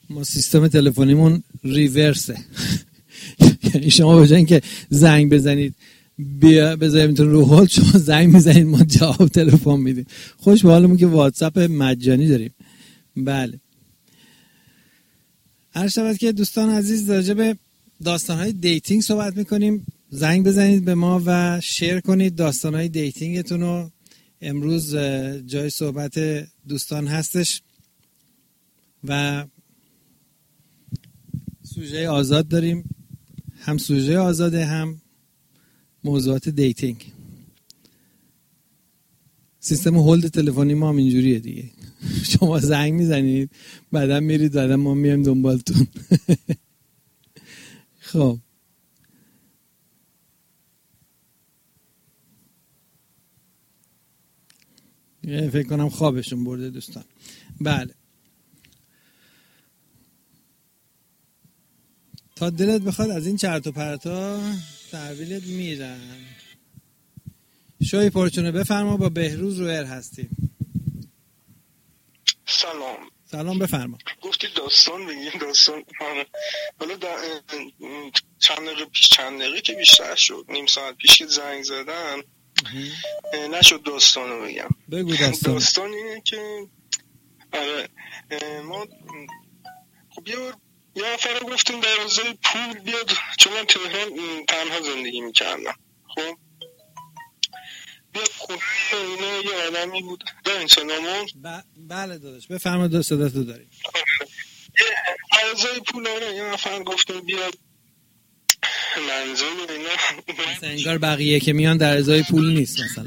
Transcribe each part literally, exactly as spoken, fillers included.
ما سیستم تلفنیمون ریورسه. یعنی شما به جای اینکه زنگ بزنید بیا بذاریمتون رو هولد، شما زنگ میزنید ما جواب تلفن میدیم. خوش به حالمون که واتساپ مجانی داریم. بله، هر شود که دوستان عزیز راجع به داستان‌های دیتینگ صحبت میکنیم. زنگ بزنید به ما و شیر کنید داستان‌های دیتینگتون رو. امروز جای صحبت دوستان هستش و سوژه آزاد داریم، هم سوژه آزاده هم موضوعات دیتینگ. سیستم هولد تلفنی ما هم اینجوریه دیگه. شما زنگ میزنید بعدا میرید بعدا ما میایم دنبالتون. خب فکر کنم خوابشون برده دوستان. بله، تا دلت بخواد از این چرت و پرتا تحویلت میرن. شوی پرچونه بفرما، با بهروز رویر هستیم. سلام. سلام بفرما. گفتی داستان بگیم داستان. حالا چند دقیقه پیش چند دقیقه که بیشتر شد، نیم ساعت پیش که زنگ زدم نشد داستانو بگم. بگو داستان. داستان اینه که آره ما خب یه یه نفر گفتیم در ازای پول بیاد، چون من تهران تنها زندگی میکردم. خب بیاد خونه اینه، یه آدمی بود دارین سلامون. ب... بله داداش بفرما، دو صداتو داریم. در ازای پول آره یه نفر گفتیم بیاد منزل اینا. مثلا انگار بقیه که میان در ازای پول نیست مثلا.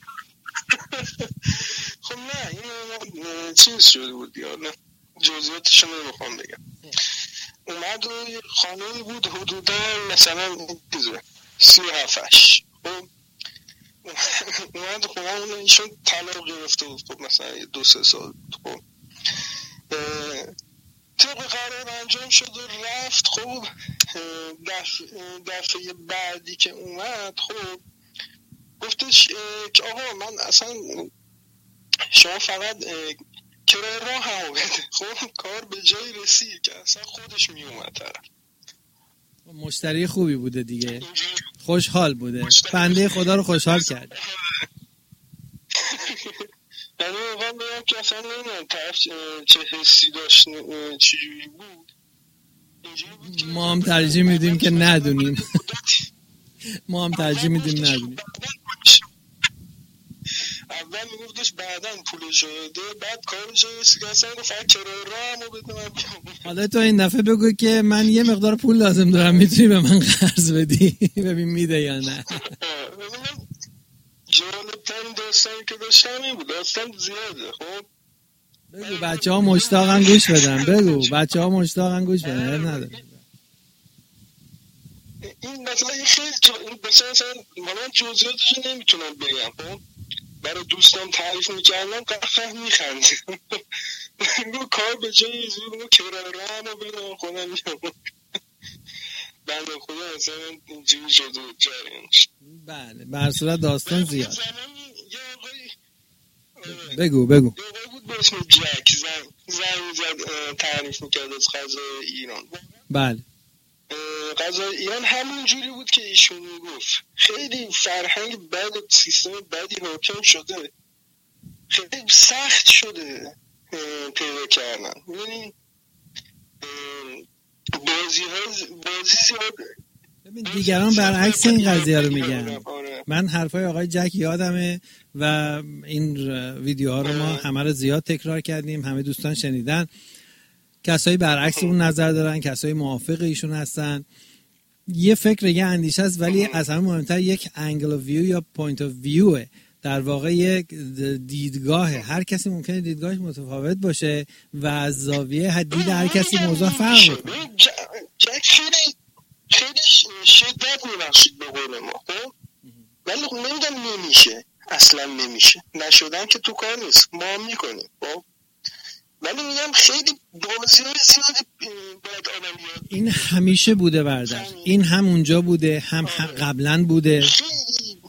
خب نه این چیز شده بود یا نه جزئیاتش نمیخوام بگم. اومد و یه خانه بود حدودا مثلا سی هفتش. خب اومد خونه اون ایشون طلاق گرفته بود. خب مثلا دو سه سال. خب طبق قرار انجام شد و رفت. خب دفعه, دفعه بعدی که اومد خب گفتش که آقا من اصلا شما فقط کرایه راه هم بده. خب کار به جایی رسید که اصلا خودش می اومد طرف. مشتری خوبی بوده دیگه، خوشحال بوده، بنده خدا رو خوشحال کرد. یعنی واقعا بگم که اصلا نمیدونم طرف چه حسی داشت چجوری بود. ما هم ترجیح میدیم که ندونیم. ما هم ترجیح میدیم ندونیم. اول میگفتش بعداً پولش بده، بعد کارش رسید اصلا گفت فقط کرایه راهمو بده من بیام. حالا تو این دفعه بگو که من یه مقدار پول لازم دارم، میتونی به من قرض بدی؟ ببین میده یا نه. جالب‌ترین داستانی که داشتم این بود. داستان زیاده. خب بگو بچه ها مشتاقن گوش بدن. بگو بچه ها مشتاقن گوش بدن. نداره این مثلا خیلی جو... مثلا من جزئیاتش نمیتونم بگم. خب برای دوستان تعریف میکردم قفه میخندیم. میگو کار به جایی زور میگو کرایه راهمو بدم خودم میام. بنده خدا اصلا اینجوری شد و جریانش. بله به هر صورت داستان زیاد. یه آقای بگو بگو یه آقای بود به اسم جک زنگ زنگ زد تعریف میکرد از غذای ایران. بله غذای ایران همون جوری بود که ایشون میگفت. خیلی فرهنگ بد و سیستم بدی حاکم شده، خیلی سخت شده پیدا کردن. یعنی بازی ها بازی زیاده. ببین دیگران برعکس این قضیه رو میگن. من حرفای آقای جک یادمه و این ویدیوها رو ما همه رو زیاد تکرار کردیم، همه دوستان شنیدن. کسایی برعکس اون نظر دارن، کسایی موافق ایشون هستن. یه فکر یه اندیشه است، ولی از همه مهمتر یک انگل اف ویو یا پوینت اف ویو، در واقع یک دیدگاه. هر کسی ممکنه دیدگاهش متفاوت باشه و از زاویه دید هر کسی موضوع فرق میکنه. جک خیلی خیلی شدت میبخشید به قول ما. خب ولی نمیدونم نمیشه، اصلا نمیشه. نشدن که تو کار نیست، ما هم میکنیم. خب ولی میگم خیلی بازی‌های زیادی باید آدم یاد. این همیشه بوده بردر، این هم اونجا بوده، هم قبلا بوده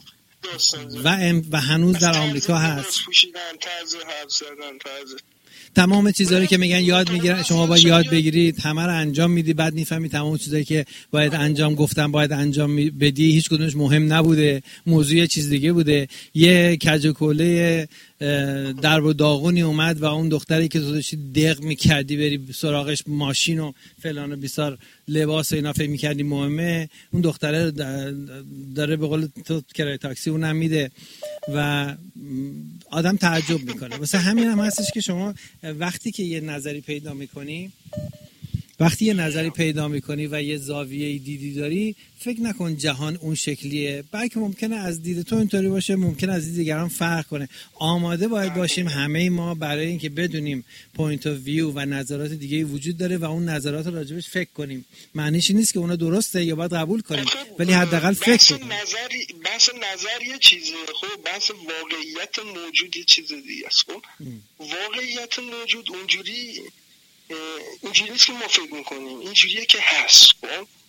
و ام و هنوز در آمریکا هست. پوشیدن، طرز حرف زدن، طرز تمام چیزایی که میگن یاد میگیرن، شما باید یاد بگیرید، همه رو انجام میدی، بعد میفهمی تمام چیزایی که باید انجام گفتن باید انجام بدی هیچ کدومش مهم نبوده، موضوع یه چیز دیگه بوده. یه کج و کوله درب و داغونی اومد و اون دختری که تو داشتی دق میکردی بری سراغش، ماشین و فلان و بیسار لباس و اینا فکر میکردی مهمه، اون دختره داره به قول تو کرایه تاکسی اونم میده و آدم تعجب میکنه. واسه همین هم هستش که شما وقتی که یه نظری پیدا میکنی وقتی یه نظری پیدا میکنی و یه زاویه دیدی داری، فکر نکن جهان اون شکلیه، بلکه ممکنه از دید تو اینطوری باشه، ممکنه از دید دیگران فرق کنه. آماده باید باشیم همه ما برای اینکه بدونیم پوینت اف ویو و نظرات دیگه وجود داره و اون نظرات رو راجبش فکر کنیم. معنیش این نیست که اونا درسته یا باید قبول کنیم، ولی حداقل فکر کنیم. نظری بحث نظر یه چیزه، خب بحث واقعیت موجود یه چیز دیگه است. خب واقعیت موجود اونجوری اینجوری نیست که ما فکر میکنیم، اینجوریه که هست. خب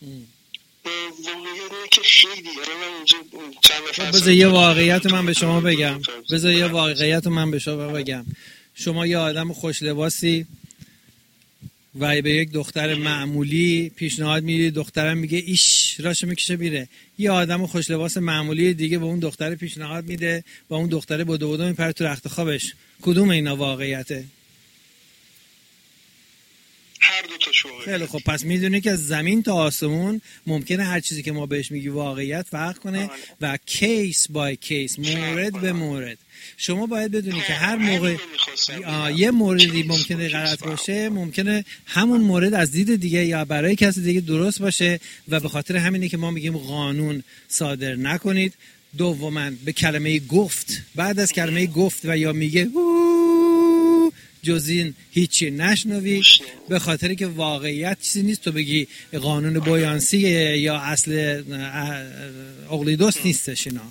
واقعیت که خیلی یعنی بذار یه واقعیت من به شما بگم بذار یه واقعیت من به شما بگم شما یه آدم خوش لباسی و به یک دختر معمولی پیشنهاد میدی، دخترم میگه ایش راشه میکشه میره. یه آدم خوش لباس معمولی دیگه به اون دختر پیشنهاد میده و اون دختر بدو بدو میپره تو رخت خوابش. کدوم اینا واقعیته؟ هر دو تا شوقه. خیلی خب، پس میدونی که از زمین تا آسمون ممکنه هر چیزی که ما بهش میگی واقعیت فرق کنه و کیس بای کیس، مورد به مورد. شما باید بدونی که هر موقع یه موردی ممکنه غلط باشه، ممکنه همون مورد از دید دیگه یا برای کسی دیگه درست باشه و به خاطر همینه که ما میگیم قانون صادر نکنید. دوماً به کلمه گفت، بعد از کلمه گفت و یا میگه جز این هیچی نشنوی، به خاطری که واقعیت چیزی نیست تو بگی قانون بویانسی یا اصل اقلیدس نیستش اینا.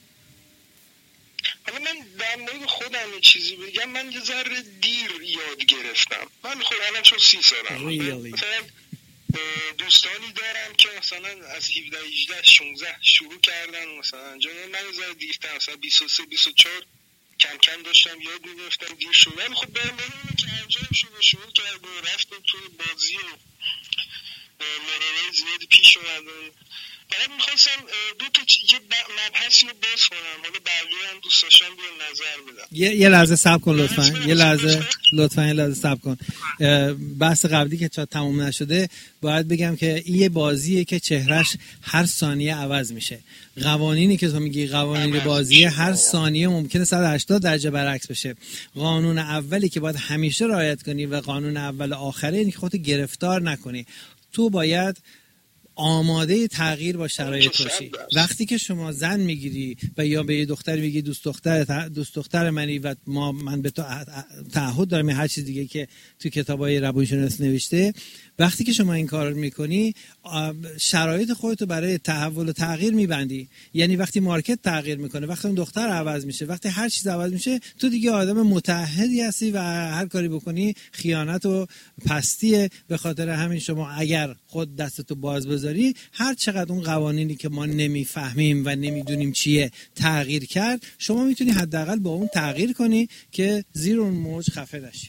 حالا من در مورد خودم یه چیزی بگم، من یه ذره دیر یاد گرفتم. من خود الان چون سی سالم really? مثلا دوستانی دارم که مثلا از هفده هجده شانزده شروع کردن مثلا انجام، من یه ذره دیرتر مثلا بیست و سه بیست و چهار کم کم داشتم یاد می‌گرفتم، دیر شد. ولی خب به من که انجام شد و شروع کرد و رفتم توی بازی و موردهای زیادی پیش اومد. بعد می‌خواستم دو تا یه مبحثی رو باز کنم، حالا بقیه هم دوست داشتم بیان نظر بدم. یه یه لحظه صبر کن لطفاً، یه لحظه لطفاً یه لحظه صبر کن. بحث قبلی که تا تموم نشده باید بگم که این یه بازیه که چهرش هر ثانیه عوض میشه. قوانینی که تو میگی قوانین بازیه، هر ثانیه ممکنه صد و هشتاد درجه برعکس بشه. قانون اولی که باید همیشه رعایت کنی و قانون اول آخره اینه که خودت گرفتار نکنی. تو باید آماده تغییر با شرایط باشی. وقتی که شما زن میگیری و یا به یه دختر میگی دوست دختر دوست دختر منی و ما من به تو تعهد دارم، هر چیز دیگه که تو کتابای روانشناسی نوشته، وقتی که شما این کار رو میکنی شرایط خودتو برای تحول و تغییر میبندی. یعنی وقتی مارکت تغییر میکنه، وقتی اون دختر عوض میشه، وقتی هر چیز عوض میشه، تو دیگه آدم متعهدی هستی و هر کاری بکنی خیانت و پستیه. به خاطر همین شما اگر خود دستتو باز بذاری، هر چقدر اون قوانینی که ما نمیفهمیم و نمیدونیم چیه تغییر کرد، شما میتونی حداقل با اون تغییر کنی که زیر اون موج خفه نشی.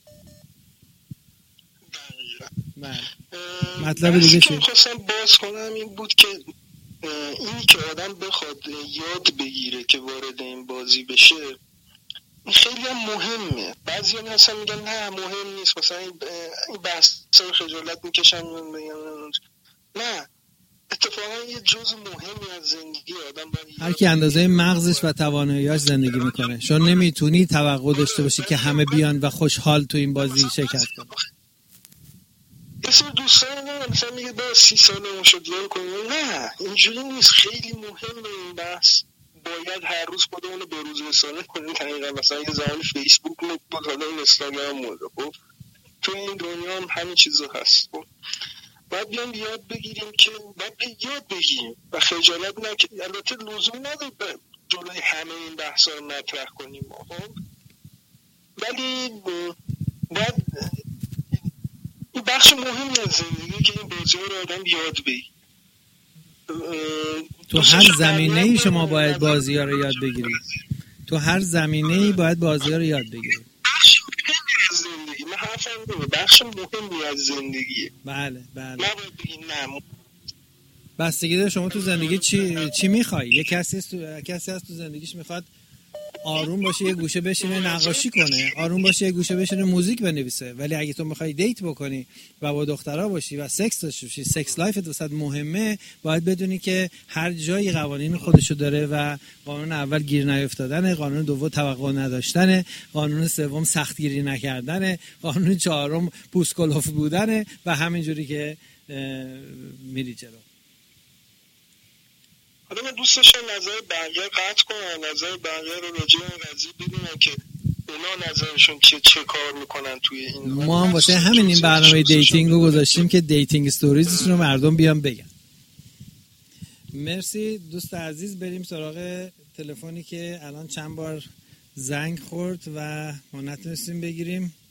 بله. مطلب دیگه چیه؟ می‌خواستم باز کنم این بود که اینی که آدم بخواد یاد بگیره که وارد این بازی بشه، این خیلی هم مهمه. بعضی هم اصلا میگن نه مهم نیست، مثلا این بحثا خجالت میکشن. نه، اتفاقا یه جزء مهمی از زندگی آدم باید هر کی اندازه مغزش و تواناییاش زندگی میکنه. شما نمیتونی توقع داشته باشی که همه بیان و خوشحال تو این بازی شرکت کنن. یه سر دوستان دارم مثلا میگه با سی ساله اون شد یاد کنیم. نه، اینجوری نیست. خیلی مهمه این بحث. باید هر روز خودمون رو به روز رسانه کنیم. دقیقا مثلا یه زمان فیسبوک بود، حالا این اینستاگرام بود. خب تو این دنیا هم همین چیزا هست. خب باید بیان یاد بگیریم که باید یاد بگیریم و خجالت نکنیم. البته لزومی نداره جلوی همه این بحثا رو مطرح کنیم. خب ولی باید این بخش مهمی از زندگی که این بازی رو آدم یاد بگیره. تو هر زمینه‌ای شما باید بازی‌ها رو یاد بگیری. تو هر زمینه‌ای باید بازی‌ها رو یاد بگیری. بخش مهمی از زندگی نداره، بخش مهمی از زندگیه. بله بله. نباید بگی نه. بستگی داره شما تو زندگی چی چی میخوای. یه کسی هست تو کسی هست تو زندگیش میخواد آروم باشه، یه گوشه بشینه نقاشی کنه، آروم باشه یه گوشه بشینه موزیک بنویسه. ولی اگه تو میخوای دیت بکنی و با دخترها باشی و سکس داشته باشی، سکس لایفت واسه مهمه، باید بدونی که هر جایی قوانین خودشو داره و قانون اول گیر نیافتادن، قانون دوم توقع نداشتن، قانون سوم سختگیری نکردن، قانون چهارم پوسکلوف بودن و همینجوری که میری جلو. حالا من دوست داشتم نظر بقیه قطع کنم، نظر بقیه رو راجع به این قضیه بدونم که اونا نظرشون چه چه کار میکنن توی این. ما هم واسه همین این برنامه دیتینگ رو گذاشتیم که دیتینگ استوریزشون رو مردم بیان بگن. مرسی دوست عزیز. بریم سراغ تلفنی که الان چند بار زنگ خورد و ما نتونستیم بگیریم.